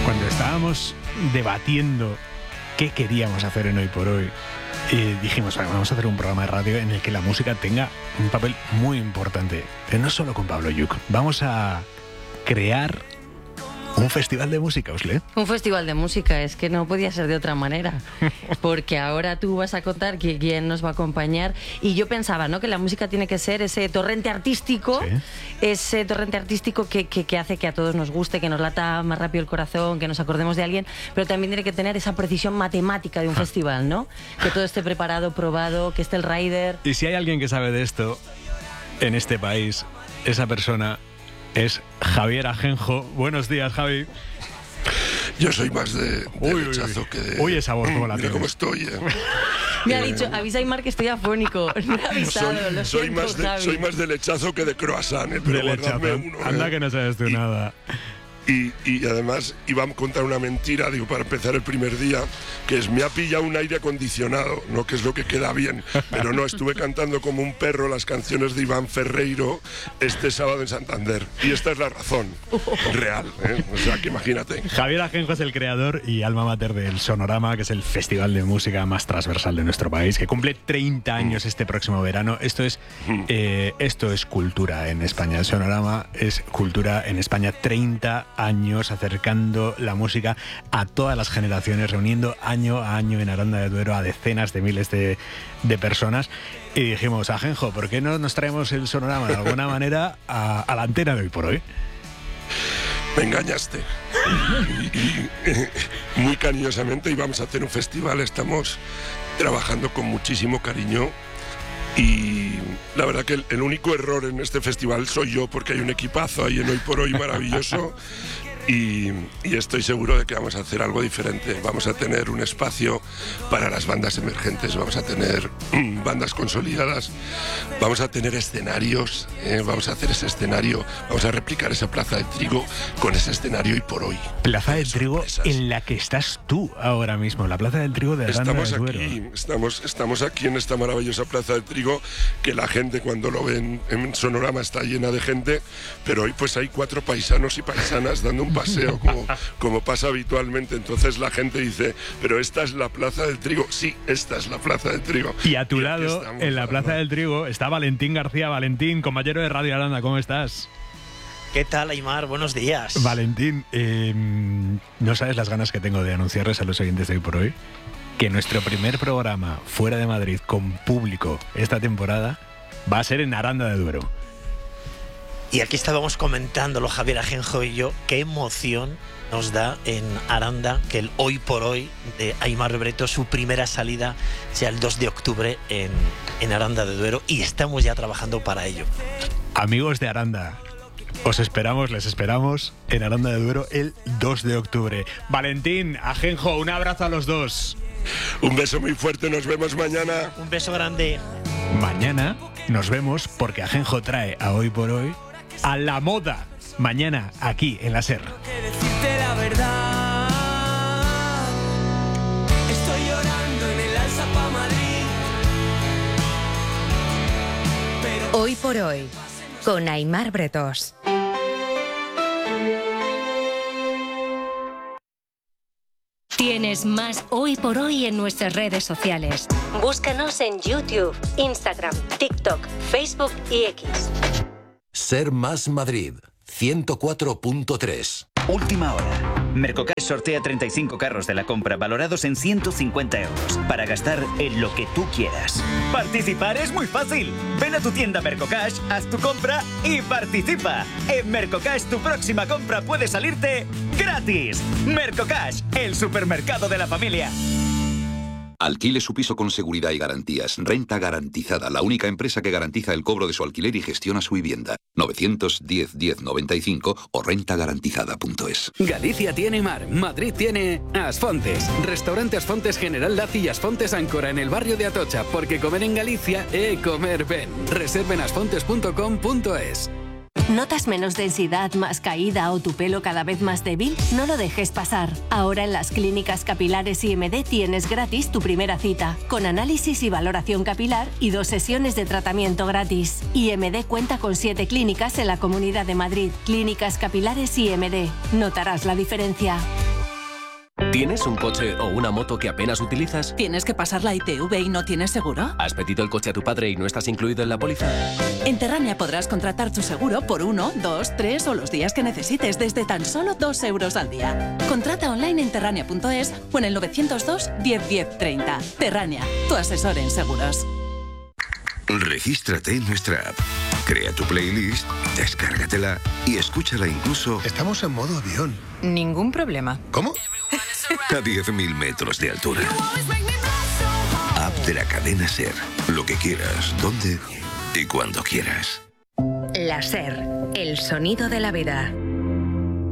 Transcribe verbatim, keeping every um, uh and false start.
Cuando estábamos debatiendo qué queríamos hacer en Hoy por Hoy, eh, dijimos, bueno, vamos a hacer un programa de radio en el que la música tenga un papel muy importante. Pero no solo con Pablo Lluch. Vamos a crear un festival de música, Usle. Un festival de música, es que no podía ser de otra manera. Porque ahora tú vas a contar que, quién nos va a acompañar. Y yo pensaba, ¿no?, que la música tiene que ser ese torrente artístico, ¿sí?, ese torrente artístico que, que, que hace que a todos nos guste, que nos lata más rápido el corazón, que nos acordemos de alguien, pero también tiene que tener esa precisión matemática de un ah. festival, ¿no? Que todo esté preparado, probado, que esté el rider. Y si hay alguien que sabe de esto en este país, esa persona es Javier Ajenjo. Buenos días, Javi. Yo soy más de, de uy, lechazo uy, que de... Uy, esa voz como la Mira tienes. cómo estoy, eh. Me ha dicho, avisa a Aymar que estoy afónico. No he avisado, soy, lo soy siento, más de, Javi. Soy más de lechazo que de croissant, eh, pero de lechazo. uno, Anda eh. que no sabes tú y, nada. Y, y además iba a contar una mentira, digo, para empezar el primer día, que es, me ha pillado un aire acondicionado, no que es lo que queda bien, pero no, estuve cantando como un perro las canciones de Iván Ferreiro este sábado en Santander, y esta es la razón real, ¿eh? O sea, que imagínate. Javier Ajenjo es el creador y alma mater del Sonorama, que es el festival de música más transversal de nuestro país, que cumple treinta años mm. este próximo verano. Esto es, mm. eh, esto es cultura en España. El Sonorama es cultura en España. treinta años acercando la música a todas las generaciones, reuniendo año a año en Aranda de Duero a decenas de miles de, de personas. Y dijimos, Ajenjo, ¿por qué no nos traemos el Sonorama de alguna manera a, a la antena de Hoy por Hoy? Me engañaste. Y, y, eh, muy cariñosamente íbamos a hacer un festival, estamos trabajando con muchísimo cariño. Y la verdad que el, el único error en este festival soy yo, porque hay un equipazo ahí en Hoy por Hoy maravilloso. Y, y estoy seguro de que vamos a hacer algo diferente. Vamos a tener un espacio para las bandas emergentes, vamos a tener mm, bandas consolidadas, vamos a tener escenarios, eh, vamos a hacer ese escenario, vamos a replicar esa Plaza de Trigo con ese escenario Hoy por Hoy. Plaza de Trigo en la que estás tú ahora mismo, la Plaza del Trigo de Aranda estamos de Duero. Aquí, estamos, estamos aquí en esta maravillosa Plaza del Trigo, que la gente cuando lo ve en, en Sonorama está llena de gente, pero hoy pues hay cuatro paisanos y paisanas dando un paseo como, como pasa habitualmente. Entonces la gente dice, pero esta es la Plaza del Trigo. Sí, esta es la Plaza del Trigo. Y a tu y lado, estamos, en la Plaza ¿no? del Trigo, está Valentín García. Valentín, compañero de Radio Aranda, ¿cómo estás? ¿Qué tal, Aymar? Buenos días. Valentín, eh, no sabes las ganas que tengo de anunciarles a los oyentes de Hoy por Hoy que nuestro primer programa fuera de Madrid con público esta temporada va a ser en Aranda de Duero. Y aquí estábamos comentándolo, Javier Ajenjo y yo, qué emoción nos da en Aranda que el Hoy por Hoy de Aymar Breto, su primera salida, sea el dos de octubre en, en Aranda de Duero, y estamos ya trabajando para ello. Amigos de Aranda, os esperamos, les esperamos en Aranda de Duero el dos de octubre. Valentín, Ajenjo, un abrazo a los dos. Un beso muy fuerte, nos vemos mañana. Un beso grande. Mañana nos vemos porque Ajenjo trae a Hoy por Hoy a la moda. Mañana aquí en la SER. Decirte la verdad, estoy llorando en el alza pa' Madrid. Pero Hoy por Hoy con Aymar Bretos. Tienes más Hoy por Hoy en nuestras redes sociales. Búscanos en YouTube, Instagram, TikTok, Facebook y X. Ser Más Madrid, ciento cuatro punto tres. Última hora. Mercocash sortea treinta y cinco carros de la compra valorados en ciento cincuenta euros para gastar en lo que tú quieras. Participar es muy fácil. Ven a tu tienda Mercocash, haz tu compra y participa. En Mercocash tu próxima compra puede salirte gratis. Mercocash, el supermercado de la familia. Alquile su piso con seguridad y garantías. Renta Garantizada, la única empresa que garantiza el cobro de su alquiler y gestiona su vivienda. novecientos diez diez noventa y cinco o renta garantizada punto es. Galicia tiene mar, Madrid tiene Asfontes. Restaurante Asfontes General Laci y Asfontes Áncora en el barrio de Atocha, porque comer en Galicia é comer ben. Reserven asfontes punto com punto es. ¿Notas menos densidad, más caída o tu pelo cada vez más débil? No lo dejes pasar. Ahora en las clínicas capilares I M D tienes gratis tu primera cita, con análisis y valoración capilar y dos sesiones de tratamiento gratis. I M D cuenta con siete clínicas en la Comunidad de Madrid. Clínicas capilares I M D. Notarás la diferencia. ¿Tienes un coche o una moto que apenas utilizas? ¿Tienes que pasar la I T V y no tienes seguro? ¿Has pedido el coche a tu padre y no estás incluido en la póliza? En Terrania podrás contratar tu seguro por uno, dos, tres o los días que necesites desde tan solo dos euros al día. Contrata online en terrania punto es o en el novecientos dos, diez, diez, treinta. Terrania, tu asesor en seguros. Regístrate en nuestra app. Crea tu playlist, descárgatela y escúchala incluso... Estamos en modo avión. Ningún problema. ¿Cómo? A diez mil metros de altura. App de la cadena SER. Lo que quieras, donde y cuando quieras. La SER, el sonido de la vida.